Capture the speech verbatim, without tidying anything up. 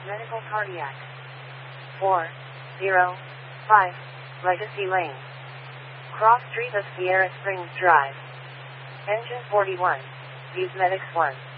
Medical Cardiac. four zero five Legacy Lane. Cross Street of Sierra Springs Drive. Engine forty-one. Views Medics one.